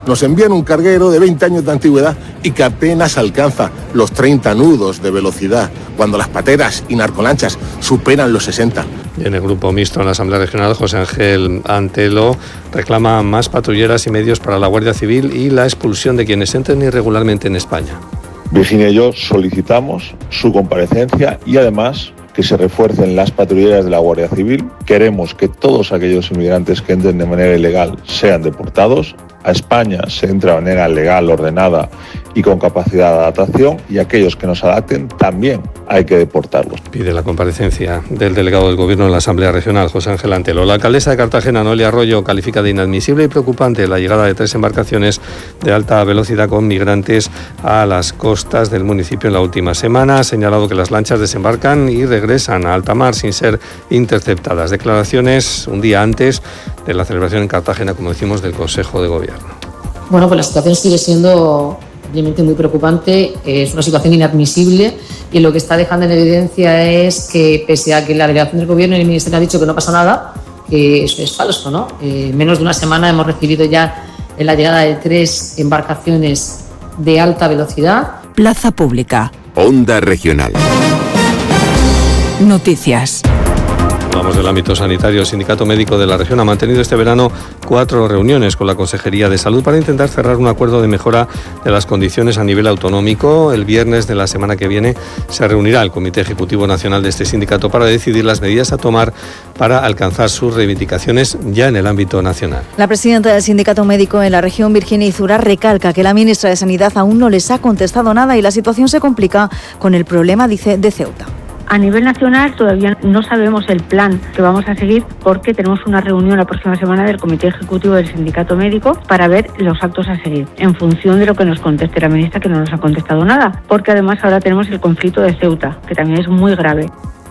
Nos envían un carguero de 20 años de antigüedad y que apenas alcanza los 30 nudos de velocidad, cuando las pateras y narcolanchas superan los 60. En el grupo mixto en la Asamblea Regional, José Ángel Antelo reclama más patrulleras y medios para la Guardia Civil y la expulsión de quienes entren irregularmente en España. Virginia y yo solicitamos su comparecencia y además que se refuercen las patrulleras de la Guardia Civil. Queremos que todos aquellos inmigrantes que entren de manera ilegal sean deportados. A España se entra de manera legal, ordenada y con capacidad de adaptación, y aquellos que no se adapten también hay que deportarlos. Pide la comparecencia del delegado del Gobierno en la Asamblea Regional, José Ángel Antelo. La alcaldesa de Cartagena, Noelia Arroyo, califica de inadmisible y preocupante la llegada de 3 embarcaciones de alta velocidad con migrantes a las costas del municipio en la última semana. Ha señalado que las lanchas desembarcan y regresan a alta mar sin ser interceptadas. Declaraciones un día antes de la celebración en Cartagena, como decimos, del Consejo de Gobierno. Bueno, pues la situación sigue siendo obviamente muy preocupante, es una situación inadmisible, y lo que está dejando en evidencia es que, pese a que la delegación del Gobierno y el Ministerio han dicho que no pasa nada, que eso es falso, ¿no? Menos de una semana hemos recibido ya la llegada de 3 embarcaciones de alta velocidad. Plaza Pública. Onda Regional. Noticias. Hablamos del ámbito sanitario. El Sindicato Médico de la región ha mantenido este verano 4 reuniones con la Consejería de Salud para intentar cerrar un acuerdo de mejora de las condiciones a nivel autonómico. El viernes de la semana que viene se reunirá el Comité Ejecutivo Nacional de este sindicato para decidir las medidas a tomar para alcanzar sus reivindicaciones ya en el ámbito nacional. La presidenta del Sindicato Médico en la región, Virginia Izura, recalca que la ministra de Sanidad aún no les ha contestado nada y la situación se complica con el problema, dice, de Ceuta. A nivel nacional todavía no sabemos el plan que vamos a seguir, porque tenemos una reunión la próxima semana del Comité Ejecutivo del Sindicato Médico para ver los actos a seguir, en función de lo que nos conteste la ministra, que no nos ha contestado nada, porque además ahora tenemos el conflicto de Ceuta, que también es muy grave.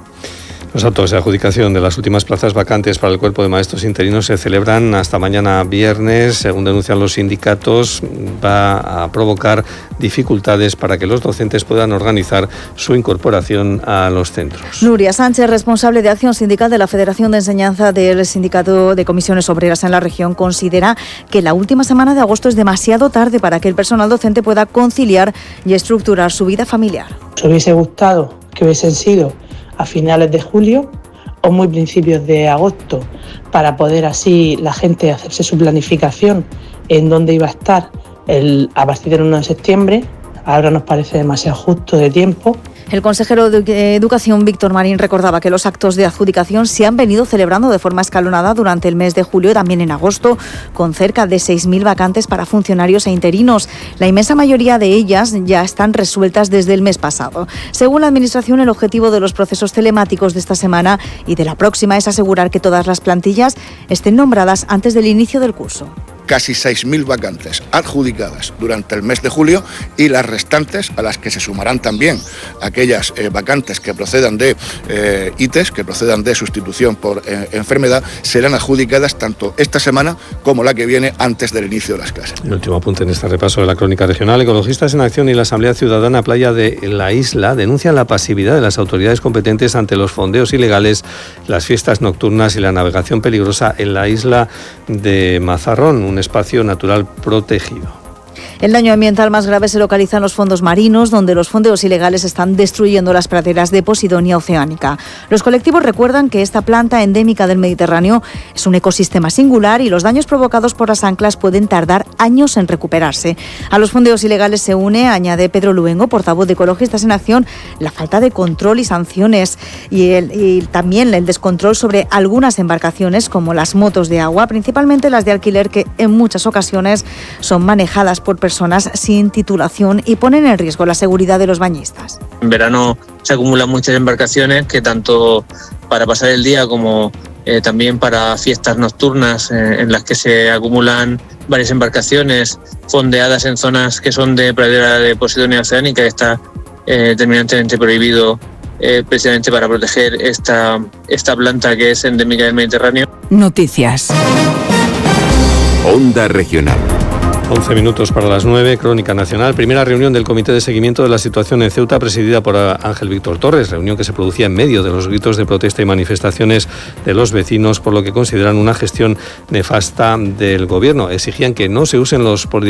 Los actos de adjudicación de las últimas plazas vacantes para el cuerpo de maestros interinos se celebran hasta mañana viernes. Según denuncian los sindicatos, va a provocar dificultades para que los docentes puedan organizar su incorporación a los centros. Nuria Sánchez, responsable de Acción Sindical de la Federación de Enseñanza del Sindicato de Comisiones Obreras en la región, considera que la última semana de agosto es demasiado tarde para que el personal docente pueda conciliar y estructurar su vida familiar. Nos hubiese gustado que hubiesen sido a finales de julio o muy principios de agosto, para poder así la gente hacerse su planificación en dónde iba a estar a partir del 1 de septiembre. Ahora nos parece demasiado justo de tiempo. El consejero de Educación, Víctor Marín, recordaba que los actos de adjudicación se han venido celebrando de forma escalonada durante el mes de julio y también en agosto, con cerca de 6.000 vacantes para funcionarios e interinos. La inmensa mayoría de ellas ya están resueltas desde el mes pasado. Según la Administración, el objetivo de los procesos telemáticos de esta semana y de la próxima es asegurar que todas las plantillas estén nombradas antes del inicio del curso. Casi 6.000 vacantes adjudicadas durante el mes de julio, y las restantes, a las que se sumarán también aquellas vacantes que procedan de ITES, que procedan de sustitución por enfermedad, serán adjudicadas tanto esta semana como la que viene, antes del inicio de las clases. El último apunte en este repaso de la crónica regional. Ecologistas en Acción y la Asamblea Ciudadana Playa de la Isla denuncian la pasividad de las autoridades competentes ante los fondeos ilegales, las fiestas nocturnas y la navegación peligrosa en la isla de Mazarrón, un espacio natural protegido. El daño ambiental más grave se localiza en los fondos marinos, donde los fondeos ilegales están destruyendo las praderas de Posidonia oceánica. Los colectivos recuerdan que esta planta endémica del Mediterráneo es un ecosistema singular y los daños provocados por las anclas pueden tardar años en recuperarse. A los fondeos ilegales se une, añade Pedro Luengo, portavoz de Ecologistas en Acción, la falta de control y sanciones y también el descontrol sobre algunas embarcaciones, como las motos de agua, principalmente las de alquiler, que en muchas ocasiones son manejadas por personas sin titulación y ponen en riesgo la seguridad de los bañistas. En verano se acumulan muchas embarcaciones, que tanto para pasar el día como también para fiestas nocturnas, en las que se acumulan varias embarcaciones fondeadas en zonas que son de pradera de Posidonia oceánica, que está terminantemente prohibido, precisamente para proteger esta planta que es endémica del Mediterráneo. Noticias. Onda Regional. 11 minutos para las 9, Crónica Nacional. Primera reunión del Comité de Seguimiento de la Situación en Ceuta, presidida por Ángel Víctor Torres. Reunión que se producía en medio de los gritos de protesta y manifestaciones de los vecinos por lo que consideran una gestión nefasta del Gobierno. Exigían que no se usen los